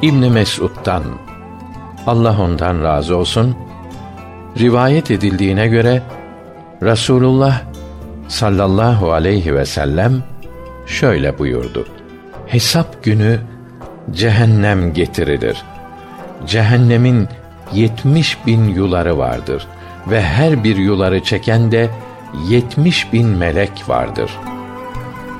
İbn Mes'ud'dan, Allah ondan razı olsun, rivayet edildiğine göre Resulullah sallallahu aleyhi ve sellem şöyle buyurdu: Hesap günü cehennem getirilir. Cehennemin 70.000 yuları vardır ve her bir yuları çeken de 70.000 melek vardır.